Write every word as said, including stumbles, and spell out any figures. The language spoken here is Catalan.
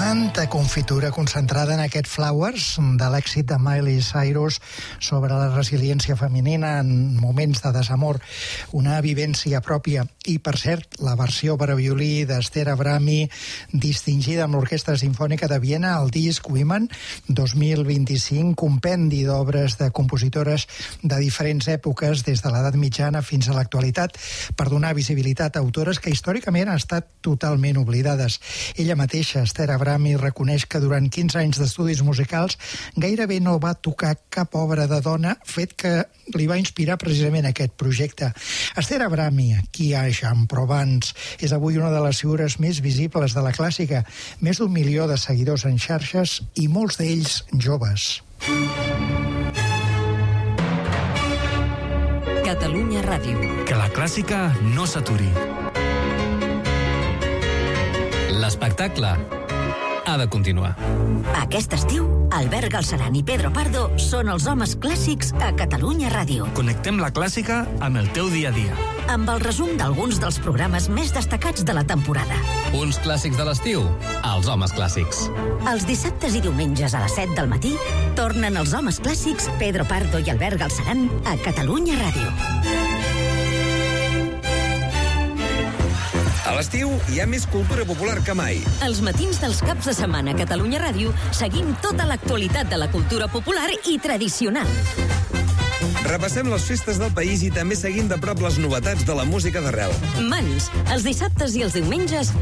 Tanta confitura concentrada en aquest Flowers de l'èxit de Miley Cyrus sobre la resiliència femenina en moments de desamor, una vivència pròpia. I, per cert, la versió per a violí d'Esther Abrami, distingida amb l'Orquestra Simfònica de Viena al disc Women dos mil vint-i-cinc, compendi d'obres de compositores de diferents èpoques, des de l'edat mitjana fins a l'actualitat, per donar visibilitat a autores que històricament han estat totalment oblidades. Ella mateixa, Esther Abrami, reconeix que durant quinze anys d'estudis musicals gairebé no va tocar cap obra de dona, fet que li va inspirar precisament aquest projecte. Esther Abrami, qui ha Jean Provence, és avui una de les figures més visibles de la clàssica, més d'un milió de seguidors en xarxes i molts d'ells joves. Catalunya Ràdio. Que la clàssica no s'aturi. L'espectacle ha de continuar. Aquest estiu, Albert Galceran i Pedro Pardo són els homes clàssics a Catalunya Ràdio. Connectem la clàssica amb el teu dia a dia. Amb el resum d'alguns dels programes més destacats de la temporada. Uns clàssics de l'estiu, els homes clàssics. Els dissabtes i diumenges a les set del matí tornen els homes clàssics Pedro Pardo i Albert Galceran a Catalunya Ràdio. A l'estiu hi ha més cultura popular que mai. Els matins dels caps de setmana a Catalunya Ràdio seguim tota l'actualitat de la cultura popular i tradicional. Repassem les festes del país i també seguim de prop les novetats de la música d'arrel. Mans, els dissabtes i els diumenges